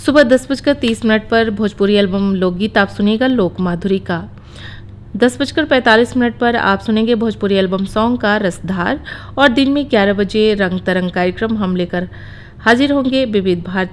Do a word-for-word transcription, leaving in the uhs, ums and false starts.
सुबह दस बजकर तीस मिनट पर भोजपुरी एल्बम लोकगीत आप सुनिएगा लोक माधुरी का। दस बजकर पैंतालीस मिनट पर आप सुनेंगे भोजपुरी एल्बम सॉन्ग का रसधार। और दिन में ग्यारह बजे रंग तरंग कार्यक्रम हम लेकर हाजिर होंगे विविध भारती